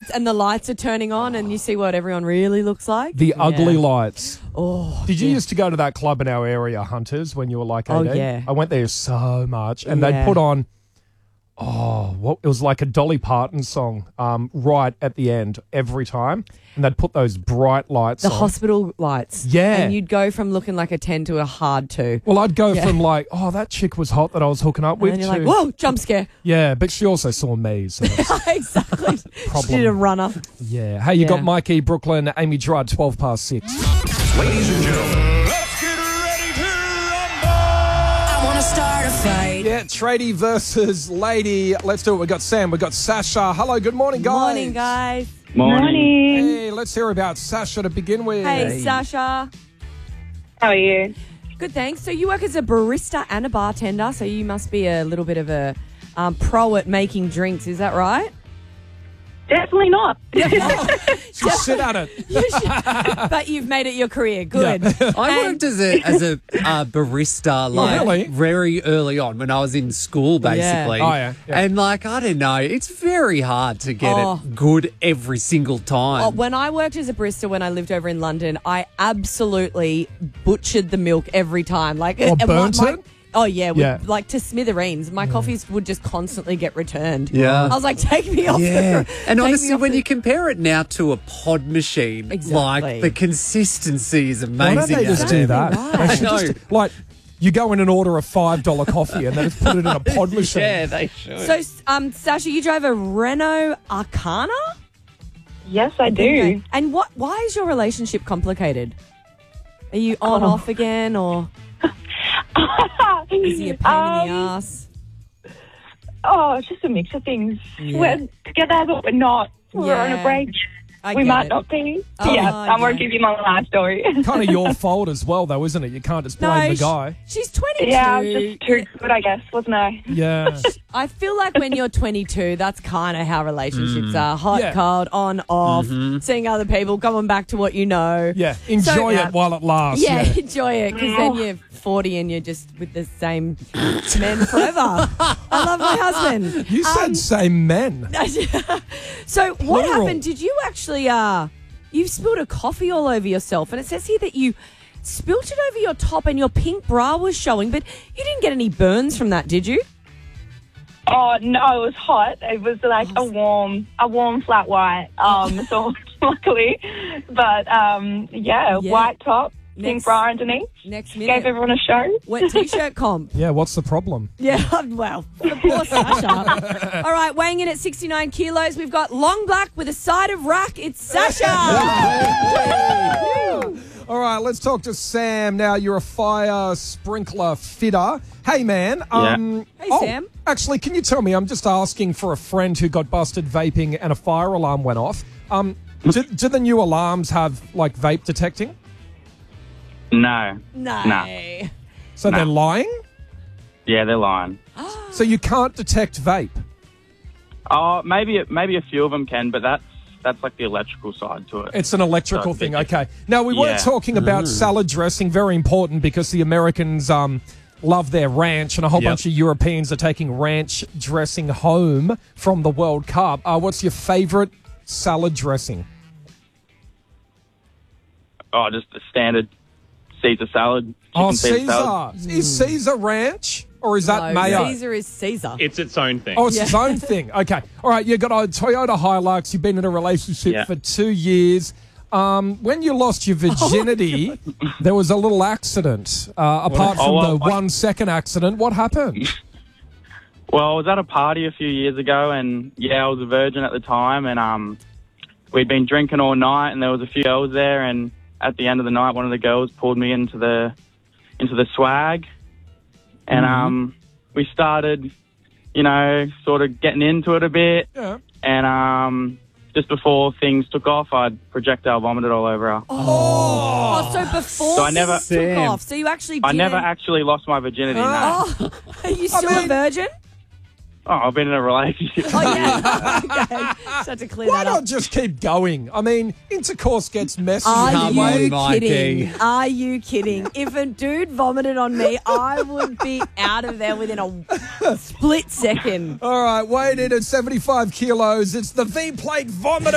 and the lights are turning on and you see what everyone really looks like. The ugly lights. Oh, Did you used to go to that club in our area, Hunters, when you were like 18? Oh, yeah. I went there so much. And Yeah. they'd put on, it was like a Dolly Parton song right at the end every time. And they'd put those bright lights the on. hospital lights. Yeah. And you'd go from looking like a 10 to a hard 2. Well, I'd go from like, that chick was hot that I was hooking up with. And you're like, to- whoa, jump scare. Yeah, but she also saw me. So that's- Exactly. Problem. She did a runner. yeah. Hey, you got Yeah. Mikey, Brooklyn, Amy Gerard, 12 past 6. Ladies and gentlemen, let's get ready to rumble. I wanna start a fight. Yeah, tradie versus lady. Let's do it. We've got Sam. We've got Sasha. Hello, good morning, guys. Morning, guys. Morning. Hey, let's hear about Sasha to begin with. Hey, Sasha. How are you? Good, thanks. So you work as a barista and a bartender, so you must be a little bit of a pro at making drinks. Is that right? Definitely not. Just sit at it. But you've made it your career. Good. I worked as a barista really? very early on when I was in school, basically. Oh, yeah. And I don't know, it's very hard to get it good every single time. When I worked as a barista when I lived over in London, I absolutely butchered the milk every time. Like, and burnt it? Oh, yeah, Yeah. like to smithereens. My coffees would just constantly get returned. Yeah. I was like, take me off Yeah, the and take me honestly, off when the- you compare it now to a pod machine, Exactly. like the consistency is Why amazing. don't they just do that? Right. They should I know. just, like, you go in and order a $5 coffee and then just put it in a pod machine. Yeah, they should. So, Sasha, you drive a Renault Arcana? Yes, I do. Okay. And why is your relationship complicated? Are you on, off again, or is he a pain in the ass? Oh, it's just a mix of things. Yeah. We're together, but we're not. We're on Yeah. a break. I We get might it. not be. Oh, yeah, I won't yeah. give you my life story. Kind of your fault as well, though, isn't it? You can't just blame the guy. She's 22. yeah, I was just too good, I guess, wasn't I? Yeah. I feel like when you're 22, that's kind of how relationships are. Hot, Yeah. cold, on, off, seeing other people, coming back to what you know. Yeah. Enjoy it while it lasts. Yeah, enjoy it, because then you're 40 and you're just with the same men forever. I love my husband. You said same men. So what Plural. happened? Did you actually, you spilled a coffee all over yourself, and it says here that you spilt it over your top and your pink bra was showing, but you didn't get any burns from that, did you? Oh, no, it was hot. It was like a warm flat white, so luckily. But, Yeah. white top, pink Next- bra underneath. Next Gave minute, everyone a show. wet t-shirt comp. Yeah, what's the problem? Yeah, well, the poor Sasha. All right, weighing in at 69 kilos, we've got long black with a side of rack. It's Sasha. All right, let's talk to Sam now. You're a fire sprinkler fitter. Hey, man. Hey, Sam. Actually, can you tell me, I'm just asking for a friend who got busted vaping and a fire alarm went off. Do the new alarms have, like, vape detecting? No. No. Nah. So they're lying? Yeah, they're lying. So you can't detect vape? Oh, maybe a few of them can, but that's like the electrical side to it. It's an electrical So thing, they- okay. Now, we were Yeah. talking about salad dressing, very important because the Americans love their ranch and a whole bunch of Europeans are taking ranch dressing home from the World Cup. What's your favourite salad dressing? Oh, just the standard Caesar salad. Chicken Caesar salad. Caesar. Is Caesar ranch or is that mayo? Caesar is Caesar. It's its own thing. Oh, it's its own thing. Okay. All right. You've got a Toyota Hilux. You've been in a relationship for 2 years. When you lost your virginity, there was a little accident. Apart from the 1 second accident, what happened? Well, I was at a party a few years ago, and I was a virgin at the time, and we'd been drinking all night, and there was a few girls there, and at the end of the night, one of the girls pulled me into the swag, and we started, sort of getting into it a bit, and just before things took off, I'd projectile vomited all over her. Oh, so before So I never- things took off, so you actually I never didn't- actually lost my virginity. No. Oh, are you still a virgin? Oh, I've been in a relationship. Oh, yeah. Okay. Just had to clear Why that up. not just keep going? I mean, intercourse gets messy. Are Come you on, Mikey. kidding? Are you kidding? If a dude vomited on me, I would be out of there within a split second. All right, weighed in at 75 kilos. It's the V-plate vomiter.